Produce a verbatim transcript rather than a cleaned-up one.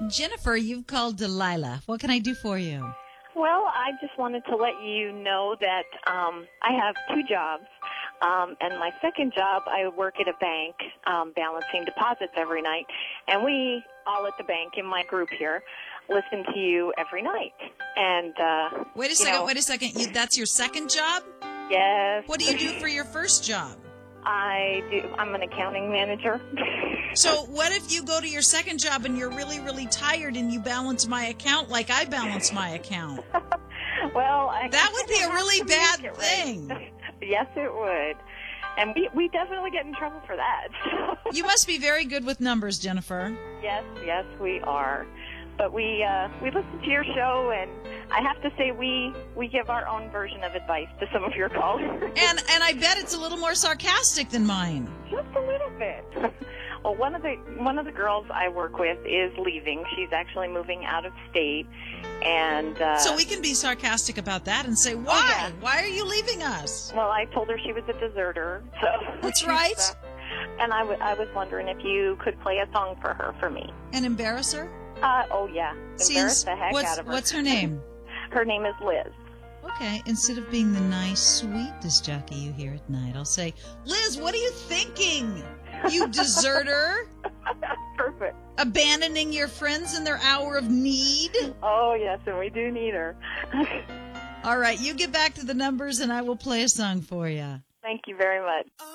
Jennifer, you've called Delilah. What can I do for you? Well, I just wanted to let you know that um, I have two jobs. Um, and my second job, I work at a bank um, balancing deposits every night. And we, all at the bank in my group here, listen to you every night. And uh, Wait a you second, know, wait a second. You, that's your second job? Yes. What do you do for your first job? I do. I'm an accounting manager. So what if you go to your second job and you're really, really tired and you balance my account like I balance my account? Well, I that would be a really bad right. thing. Yes, it would. And we, we definitely get in trouble for that. You must be very good with numbers, Jennifer. Yes, yes, we are. But we uh, we listen to your show, and I have to say we, we give our own version of advice to some of your callers. And and I bet it's a little more sarcastic than mine. Just a little bit. Well, one of the one of the girls I work with is leaving. She's actually moving out of state, and uh, so we can be sarcastic about that and say, "Why? Oh, yeah. Why are you leaving us?" Well, I told her she was a deserter. So that's right. Uh, and I, w- I was wondering if you could play a song for her for me. And embarrass her? Uh, oh yeah, embarrass See, the heck what's, out of her. What's her name? Her name is Liz. Okay, instead of being the nice, sweet disc jockey you hear at night, I'll say, Liz, what are you thinking? You deserter? Perfect. Abandoning your friends in their hour of need? Oh, yes, and we do need her. All right, you get back to the numbers and I will play a song for you. Thank you very much.